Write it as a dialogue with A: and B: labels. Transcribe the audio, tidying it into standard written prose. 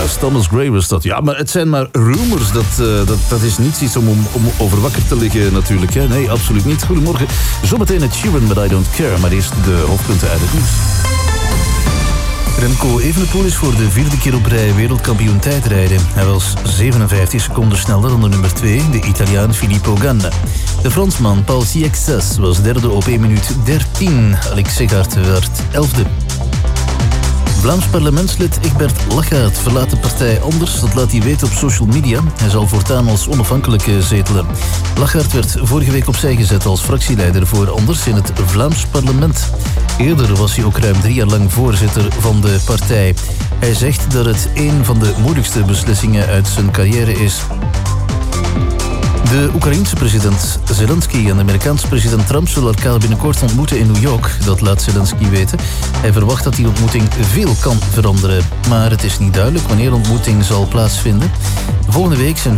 A: Thomas Gray was dat. Ja, maar het zijn maar rumors. Dat is niet iets om over wakker te liggen natuurlijk. Hè. Nee, absoluut niet. Goedemorgen. Zometeen het Sheeran, but I don't care. Maar eerst de hoofdpunten uit het nieuws. Remco Evenepoel is voor de 4e keer op rij wereldkampioen tijdrijden. Hij was 57 seconden sneller dan de nummer 2, de Italiaan Filippo Ganna. De Fransman Paul Ciexas was derde op 1 minuut 13. Alex Segaert werd 11e. Vlaams parlementslid Egbert Lachaert verlaat de partij Anders. Dat laat hij weten op social media. Hij zal voortaan als onafhankelijke zetelen. Lachaert werd vorige week opzij gezet als fractieleider voor Anders in het Vlaams parlement. Eerder was hij ook ruim 3 jaar lang voorzitter van de partij. Hij zegt dat het een van de moeilijkste beslissingen uit zijn carrière is. De Oekraïense president Zelensky en de Amerikaanse president Trump zullen elkaar binnenkort ontmoeten in New York. Dat laat Zelensky weten. Hij verwacht dat die ontmoeting veel kan veranderen. Maar het is niet duidelijk wanneer de ontmoeting zal plaatsvinden. Volgende week zijn